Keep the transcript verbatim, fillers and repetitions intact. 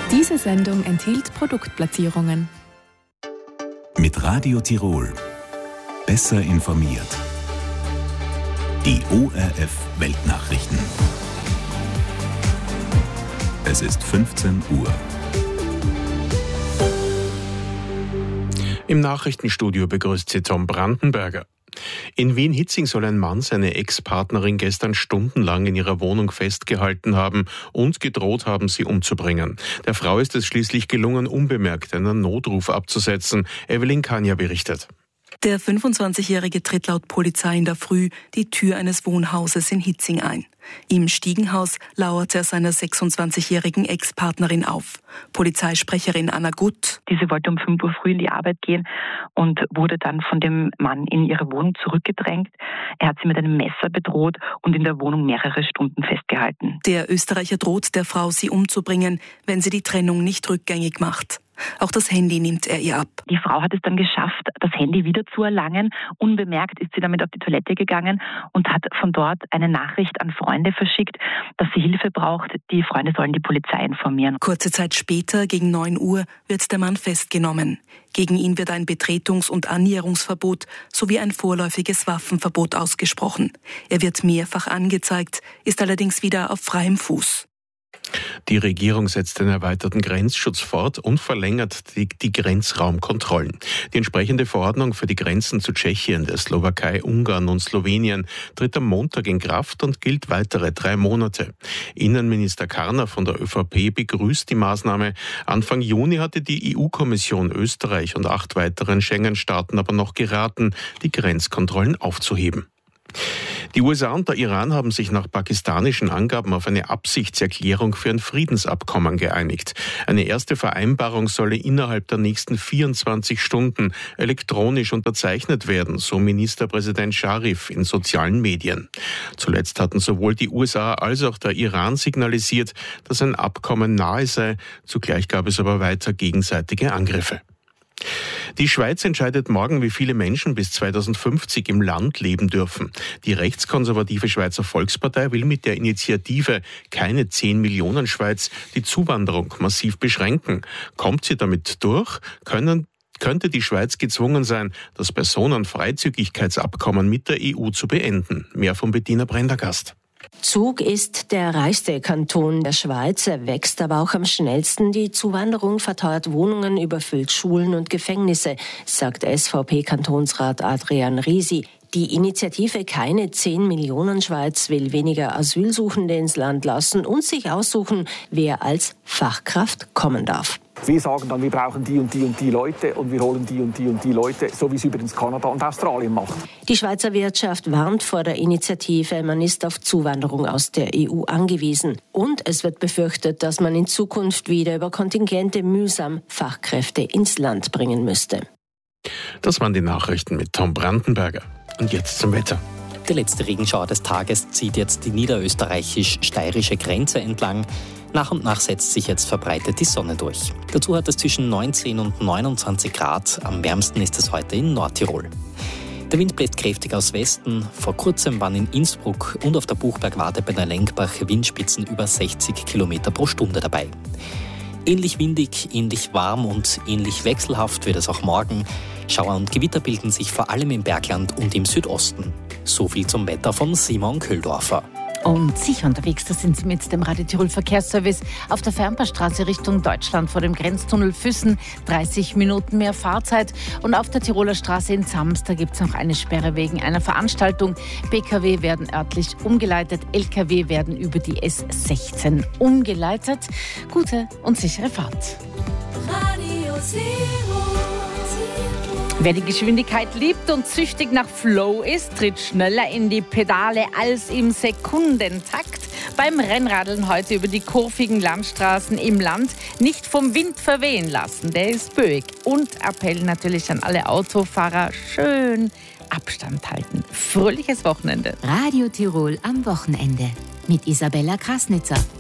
Diese Sendung enthielt Produktplatzierungen. Mit Radio Tirol. Besser informiert. Die O R F Weltnachrichten. Es ist fünfzehn Uhr. Im Nachrichtenstudio begrüßt sie Tom Brandenberger. In Wien-Hietzing soll ein Mann seine Ex-Partnerin gestern stundenlang in ihrer Wohnung festgehalten haben und gedroht haben, sie umzubringen. Der Frau ist es schließlich gelungen, unbemerkt einen Notruf abzusetzen. Evelyn Kania berichtet. Der fünfundzwanzigjährige tritt laut Polizei in der Früh die Tür eines Wohnhauses in Hietzing ein. Im Stiegenhaus lauerte er seiner sechsundzwanzigjährigen Ex-Partnerin auf. Polizeisprecherin Anna Gutt. Diese wollte um fünf Uhr früh in die Arbeit gehen und wurde dann von dem Mann in ihre Wohnung zurückgedrängt. Er hat sie mit einem Messer bedroht und in der Wohnung mehrere Stunden festgehalten. Der Österreicher droht der Frau, sie umzubringen, wenn sie die Trennung nicht rückgängig macht. Auch das Handy nimmt er ihr ab. Die Frau hat es dann geschafft, das Handy wieder zu erlangen. Unbemerkt ist sie damit auf die Toilette gegangen und hat von dort eine Nachricht an Freunde verschickt, dass sie Hilfe braucht. Die Freunde sollen die Polizei informieren. Kurze Zeit später, gegen neun Uhr, wird der Mann festgenommen. Gegen ihn wird ein Betretungs- und Annäherungsverbot sowie ein vorläufiges Waffenverbot ausgesprochen. Er wird mehrfach angezeigt, ist allerdings wieder auf freiem Fuß. Die Regierung setzt den erweiterten Grenzschutz fort und verlängert die, die Grenzraumkontrollen. Die entsprechende Verordnung für die Grenzen zu Tschechien, der Slowakei, Ungarn und Slowenien tritt am Montag in Kraft und gilt weitere drei Monate. Innenminister Karner von der ÖVP begrüßt die Maßnahme. Anfang Juni hatte die E U-Kommission Österreich und acht weiteren Schengen-Staaten aber noch geraten, die Grenzkontrollen aufzuheben. Die U S A und der Iran haben sich nach pakistanischen Angaben auf eine Absichtserklärung für ein Friedensabkommen geeinigt. Eine erste Vereinbarung solle innerhalb der nächsten vierundzwanzig Stunden elektronisch unterzeichnet werden, so Ministerpräsident Scharif in sozialen Medien. Zuletzt hatten sowohl die U S A als auch der Iran signalisiert, dass ein Abkommen nahe sei. Zugleich gab es aber weiter gegenseitige Angriffe. Die Schweiz entscheidet morgen, wie viele Menschen bis zweitausendfünfzig im Land leben dürfen. Die rechtskonservative Schweizer Volkspartei will mit der Initiative Keine zehn Millionen Schweiz die Zuwanderung massiv beschränken. Kommt sie damit durch, können könnte die Schweiz gezwungen sein, das Personenfreizügigkeitsabkommen mit der E U zu beenden. Mehr von Bettina Prendergast. Zug ist der reichste Kanton der Schweiz, er wächst aber auch am schnellsten. Die Zuwanderung verteuert Wohnungen, überfüllt Schulen und Gefängnisse, sagt S V P-Kantonsrat Adrian Risi. Die Initiative Keine zehn Millionen Schweiz will weniger Asylsuchende ins Land lassen und sich aussuchen, wer als Fachkraft kommen darf. Wir sagen dann, wir brauchen die und die und die Leute und wir holen die und die und die Leute, so wie es übrigens Kanada und Australien macht. Die Schweizer Wirtschaft warnt vor der Initiative, man ist auf Zuwanderung aus der E U angewiesen. Und es wird befürchtet, dass man in Zukunft wieder über Kontingente mühsam Fachkräfte ins Land bringen müsste. Das waren die Nachrichten mit Tom Brandenberger. Und jetzt zum Wetter. Der letzte Regenschauer des Tages zieht jetzt die niederösterreichisch-steirische Grenze entlang. Nach und nach setzt sich jetzt verbreitet die Sonne durch. Dazu hat es zwischen neunzehn und neunundzwanzig Grad. Am wärmsten ist es heute in Nordtirol. Der Wind bläst kräftig aus Westen. Vor kurzem waren in Innsbruck und auf der Buchbergwarte bei der Lenkbach Windspitzen über sechzig Kilometer pro Stunde dabei. Ähnlich windig, ähnlich warm und ähnlich wechselhaft wird es auch morgen. Schauer und Gewitter bilden sich vor allem im Bergland und im Südosten. So viel zum Wetter von Simon Köhldorfer. Und sicher unterwegs, da sind Sie mit dem Radio Tirol Verkehrsservice auf der Fernbahnstraße Richtung Deutschland vor dem Grenztunnel Füssen. dreißig Minuten mehr Fahrzeit. Und auf der Tiroler Straße in Sams, da gibt es noch eine Sperre wegen einer Veranstaltung. P K W werden örtlich umgeleitet, L K W werden über die S sechzehn umgeleitet. Gute und sichere Fahrt. Radio Zero. Wer die Geschwindigkeit liebt und süchtig nach Flow ist, tritt schneller in die Pedale als im Sekundentakt. Beim Rennradeln heute über die kurvigen Landstraßen im Land nicht vom Wind verwehen lassen, der ist böig. Und Appell natürlich an alle Autofahrer, schön Abstand halten. Fröhliches Wochenende. Radio Tirol am Wochenende mit Isabella Krasnitzer.